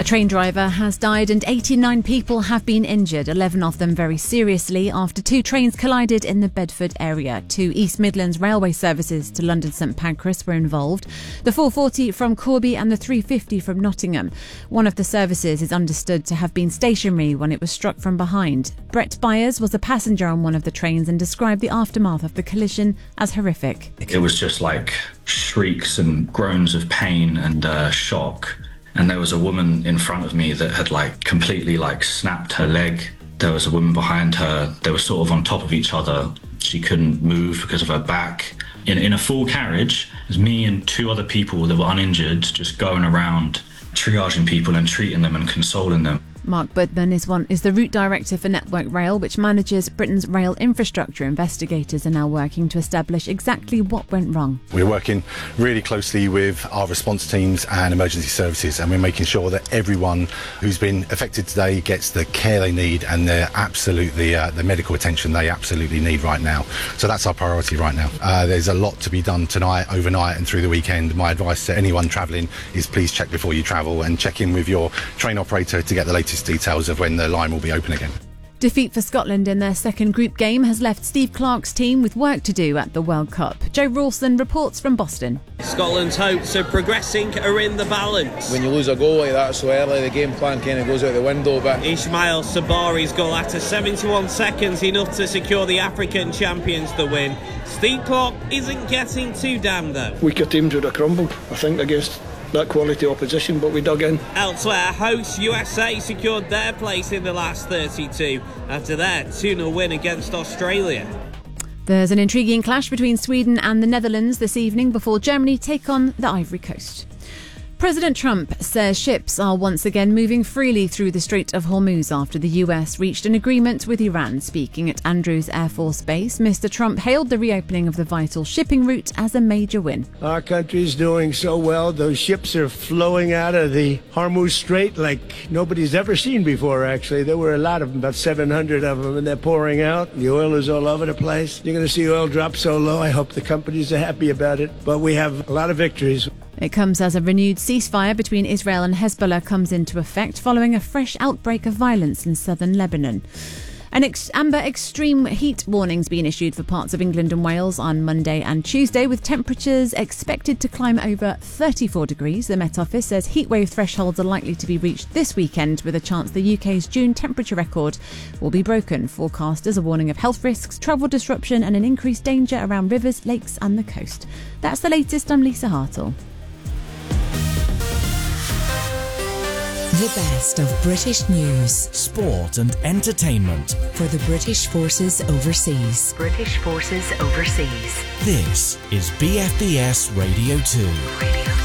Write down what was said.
A train driver has died and 89 people have been injured, 11 of them very seriously, after two trains collided in the Bedford area. Two East Midlands railway services to London St Pancras were involved, the 440 from Corby and the 350 from Nottingham. One of the services is understood to have been stationary when it was struck from behind. Brett Byers was a passenger on one of the trains and described the aftermath of the collision as horrific. It was just like shrieks and groans of pain and shock. And there was a woman in front of me that had completely snapped her leg. There was a woman behind her. They were sort of on top of each other. She couldn't move because of her back. In a full carriage, it was me and two other people that were uninjured just going around triaging people and treating them and consoling them. Mark Budman is the route director for Network Rail, which manages Britain's rail infrastructure. Investigators are now working to establish exactly what went wrong. We're working really closely with our response teams and emergency services, and we're making sure that everyone who's been affected today gets the care they need and the medical attention they absolutely need right now. So that's our priority right now. There's a lot to be done tonight, overnight and through the weekend. My advice to anyone travelling is please check before you travel and check in with your train operator to get the latest details of when the line will be open again. Defeat for Scotland in their second group game has left Steve Clarke's team with work to do at the World Cup. Joe Rawson reports from Boston. Scotland's hopes of progressing are in the balance. When you lose a goal like that so early, the game plan kind of goes out the window. But Ismail Sabari's goal after 71 seconds, enough to secure the African champions the win. Steve Clarke isn't getting too damned though. Weaker teams would have crumbled, I think, against that quality opposition, but we dug in. Elsewhere, hosts USA secured their place in the last 32 after their 2-0 win against Australia. There's an intriguing clash between Sweden and the Netherlands this evening before Germany take on the Ivory Coast. President Trump says ships are once again moving freely through the Strait of Hormuz after the US reached an agreement with Iran. Speaking at Andrews Air Force Base, Mr. Trump hailed the reopening of the vital shipping route as a major win. Our country's doing so well. Those ships are flowing out of the Hormuz Strait like nobody's ever seen before, actually. There were a lot of them, about 700 of them, and they're pouring out. The oil is all over the place. You're going to see oil drop so low. I hope the companies are happy about it. But we have a lot of victories. It comes as a renewed ceasefire between Israel and Hezbollah comes into effect following a fresh outbreak of violence in southern Lebanon. Amber extreme heat warnings being issued for parts of England and Wales on Monday and Tuesday, with temperatures expected to climb over 34 degrees. The Met Office says heatwave thresholds are likely to be reached this weekend, with a chance the UK's June temperature record will be broken. Forecasters are warning of health risks, travel disruption and an increased danger around rivers, lakes and the coast. That's the latest. I'm Lisa Hartle. The best of British news, sport and entertainment for the British Forces Overseas. British Forces Overseas. This is BFBS Radio 2.